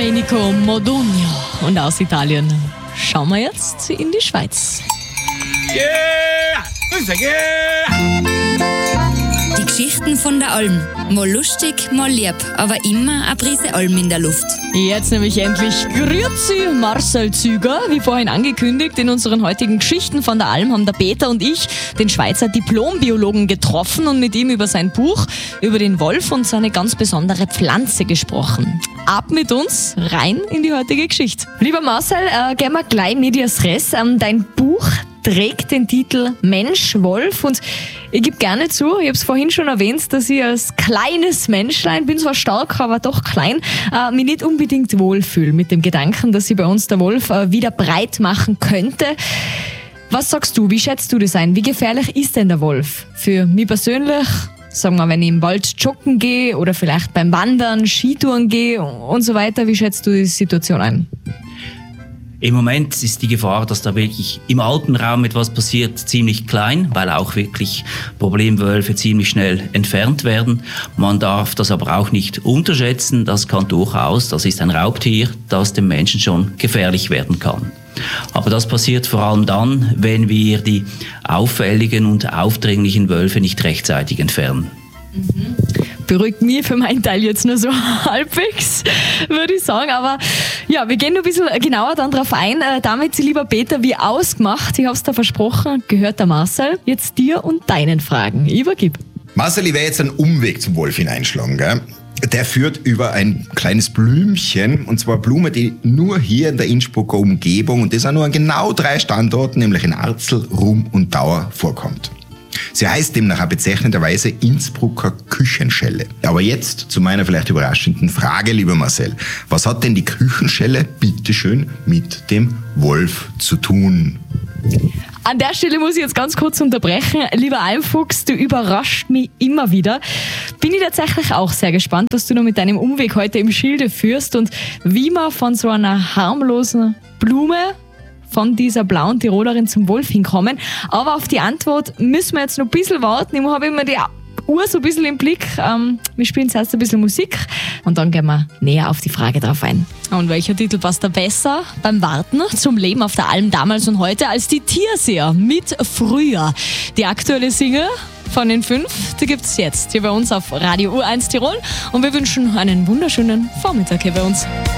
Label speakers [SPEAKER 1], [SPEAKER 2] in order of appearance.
[SPEAKER 1] Domenico Modugno. Und aus Italien schauen wir jetzt in die Schweiz.
[SPEAKER 2] Yeah!
[SPEAKER 3] Die Geschichten von der Alm. Mal lustig, mal lieb, aber immer eine Prise Alm in der Luft.
[SPEAKER 1] Jetzt nämlich endlich grüezi Marcel Züger. Wie vorhin angekündigt, in unseren heutigen Geschichten von der Alm haben der Peter und ich den Schweizer Diplombiologen getroffen und mit ihm über sein Buch, über den Wolf und seine ganz besondere Pflanze gesprochen. Ab mit uns rein in die heutige Geschichte. Lieber Marcel, gehen wir gleich medias res. Dein Buch trägt den Titel Mensch, Wolf, und ich gebe gerne zu, ich habe es vorhin schon erwähnt, dass ich als kleines Menschlein, bin zwar stark, aber doch klein, mich nicht unbedingt wohlfühle mit dem Gedanken, dass sich bei uns der Wolf wieder breit machen könnte. Was sagst du, wie schätzt du das ein? Wie gefährlich ist denn der Wolf? Für mich persönlich, sagen wir, wenn ich im Wald joggen gehe oder vielleicht beim Wandern, Skitouren gehe und so weiter, wie schätzt du die Situation ein?
[SPEAKER 2] Im Moment ist die Gefahr, dass da wirklich im Alpenraum etwas passiert, ziemlich klein, weil auch wirklich Problemwölfe ziemlich schnell entfernt werden. Man darf das aber auch nicht unterschätzen. Das kann durchaus, das ist ein Raubtier, das dem Menschen schon gefährlich werden kann. Aber das passiert vor allem dann, wenn wir die auffälligen und aufdringlichen Wölfe nicht rechtzeitig entfernen.
[SPEAKER 1] Beruhigt mich für meinen Teil jetzt nur so halbwegs, würde ich sagen. Aber ja, wir gehen noch ein bisschen genauer dann drauf ein. Damit, lieber Peter, wie ausgemacht, ich habe es dir versprochen, gehört der Marcel jetzt dir und deinen Fragen. Übergib.
[SPEAKER 4] Marcel, ich werde jetzt einen Umweg zum Wolf hineinschlagen, gell? Der führt über ein kleines Blümchen, und zwar Blume, die nur hier in der Innsbrucker Umgebung, und das auch nur an genau 3 Standorten, nämlich in Arzel, Rum und Dauer, vorkommt. Sie heißt demnach auch bezeichnenderweise Innsbrucker Küchenschelle. Aber jetzt zu meiner vielleicht überraschenden Frage, lieber Marcel. Was hat denn die Küchenschelle, bitteschön, mit dem Wolf zu tun?
[SPEAKER 1] An der Stelle muss ich jetzt ganz kurz unterbrechen. Lieber Almfuchs, du überrascht mich immer wieder. Bin ich tatsächlich auch sehr gespannt, was du noch mit deinem Umweg heute im Schilde führst und wie man von so einer harmlosen Blume, von dieser blauen Tirolerin zum Wolf hinkommen. Aber auf die Antwort müssen wir jetzt noch ein bisschen warten. Ich habe immer die Uhr so ein bisschen im Blick. Wir spielen zuerst ein bisschen Musik und dann gehen wir näher auf die Frage drauf ein. Und welcher Titel passt da besser beim Warten zum Leben auf der Alm damals und heute als die Tierseher mit Frühjahr? Die aktuelle Single von den 5, die gibt es jetzt hier bei uns auf Radio U1 Tirol und wir wünschen einen wunderschönen Vormittag hier bei uns.